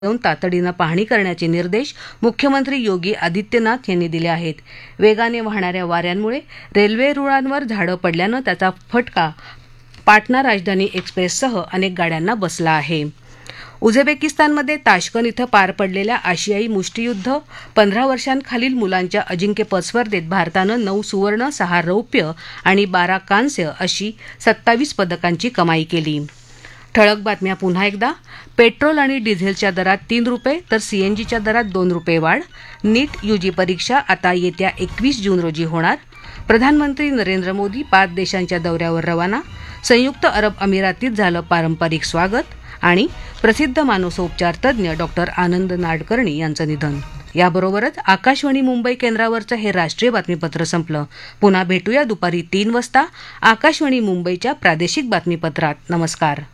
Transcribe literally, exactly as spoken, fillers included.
येऊन तातडीनं पाहणी करण्याचे निर्देश मुख्यमंत्री योगी आदित्यनाथ यांनी दिले आहेत. वेगाने वाहणाऱ्या वाऱ्यांमुळे रेल्वे रुळांवर झाडं पडल्यानं त्याचा फटका पाटणा राजधानी एक्सप्रेससह अनेक गाड्यांना बसला आहे. उझबेकिस्तानमध्ये ताश्कन इथं पार पडलेल्या आशियाई मुष्टियुद्ध पंधरा वर्षांखालील मुलांच्या अजिंक्यपद स्पर्धेत भारतानं नऊ सुवर्ण, सहा रौप्य आणि बारा कांस्य अशी सत्तावीस पदकांची कमाई केली. ठळक बातम्या पुन्हा एकदा. पेट्रोल आणि डिझेलच्या दरात तीन रुपये तर सीएनजीच्या दरात दोन रुपये वाढ. नीट यूजी परीक्षा आता येत्या एकवीस जून रोजी होणार. प्रधानमंत्री नरेंद्र मोदी पाच देशांच्या दौऱ्यावर रवाना. संयुक्त अरब अमिरातीत झालं पारंपरिक स्वागत. आणि प्रसिद्ध मानसोपचार तज्ज्ञ डॉक्टर आनंद नाडकर्णी यांचं निधन. याबरोबरच आकाशवाणी मुंबई केंद्रावरचं हे राष्ट्रीय बातमीपत्र संपलं. पुन्हा भेटूया दुपारी तीन वाजता आकाशवाणी मुंबईच्या प्रादेशिक बातमीपत्रात. नमस्कार.